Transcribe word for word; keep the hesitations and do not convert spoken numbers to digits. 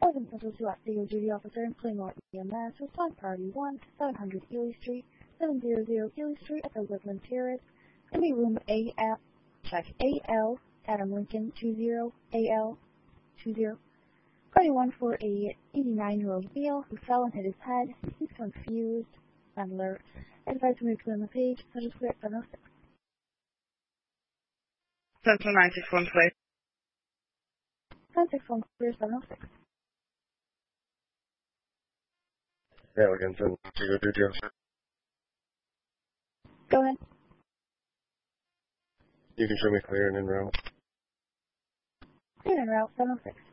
Logan Central to Active Duty Officer in Claymore E M S, respond priority one, seven hundred Ely Street, seven hundred Ely Street at the Woodland Terrace. Enemy room A L, check A L, Adam Lincoln two zero, A L two zero. twenty-one for a eighty-nine-year-old male who fell and hit his head. He's confused. Alert. Advise to move to the page, such as clear at seven oh six. Central nine six one, please. nine six one, clear seven oh six. Elegance and Chico Duty. Go ahead. You can show me clear and in route. Clear en route seven oh six.